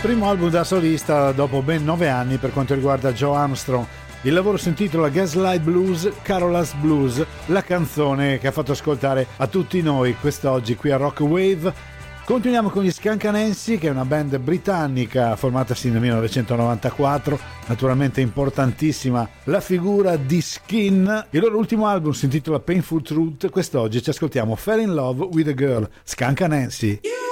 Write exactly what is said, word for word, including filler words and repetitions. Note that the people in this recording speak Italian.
Primo album da solista dopo ben nove anni per quanto riguarda Joe Armstrong. Il lavoro si intitola Gaslight Blues, Carola's Blues, la canzone che ha fatto ascoltare a tutti noi quest'oggi qui a Rock Wave. Continuiamo con gli Skunk Anansie, che è una band britannica formatasi nel millenovecentonovantaquattro, naturalmente importantissima la figura di Skin. Il loro ultimo album si intitola Painful Truth. Quest'oggi ci ascoltiamo Fell in Love with a Girl, Skunk Anansie.